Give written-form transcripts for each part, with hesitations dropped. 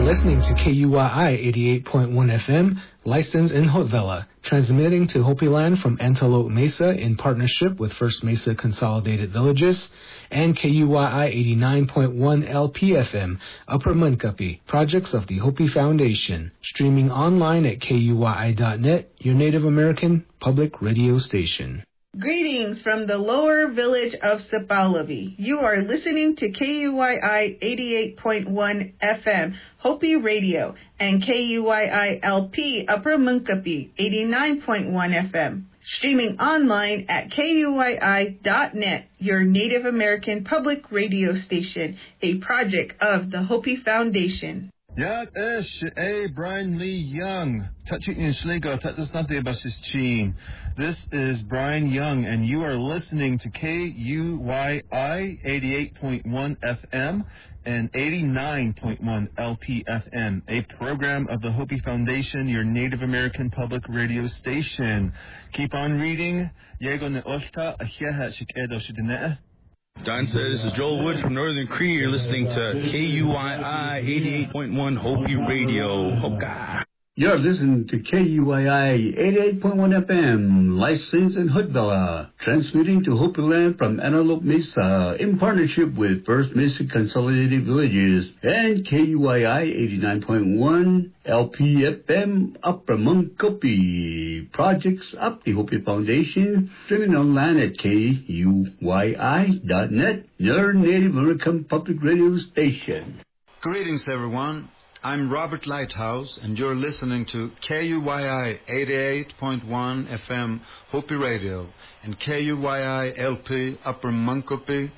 listening to KUYI 88.1 FM, licensed in Hotvela, transmitting to Hopi Land from Antelope Mesa in partnership with First Mesa Consolidated Villages, and KUYI 89.1 LPFM, Upper Munkapi, projects of the Hopi Foundation, streaming online at KUYI.net, your Native American public radio station. Greetings from the lower village of Sapalavi. You are listening to KUYI 88.1 FM, Hopi Radio, and KUYI LP, Upper Munkapi, 89.1 FM. Streaming online at KUYI.net, your Native American public radio station, a project of the Hopi Foundation. Yat esh Brian Lee Young. Tachitin Schligo, Tatasnati Bashischin. This is Brian Young, and you are listening to KUYI 88.1 FM and 89.1 LPFM, a program of the Hopi Foundation, your Native American public radio station. Keep on reading. Yego ne Oshta, Ahyeha Shikedo Shidinea. Don says, this is Joel Wood from Northern Cree. You're listening to KUYI 88.1 Hopi Radio. Hoka. You're listening to KUYI 88.1 FM, licensed in Hotvela, transmitting to Hopi Land from Antelope Mesa in partnership with First Mesa Consolidated Villages and KUYI 89.1 LPFM Upper Munkapi, projects of the Hopi Foundation, streaming online at KUYI.net, your Native American public radio station. Greetings, everyone. I'm Robert Lighthouse, and you're listening to KUYI 88.1 FM Hopi Radio and KUYI LP Upper Munkapi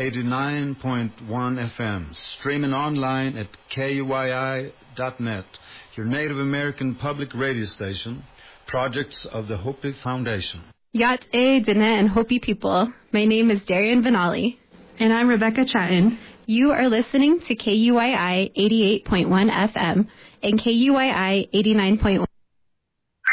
89.1 FM, streaming online at KUYI.net, your Native American public radio station, projects of the Hopi Foundation. Yat e Dine and Hopi people. My name is Darian Vanali. And I'm Rebecca Chatton. You are listening to KUYI 88.1 FM and KUYI 89.1.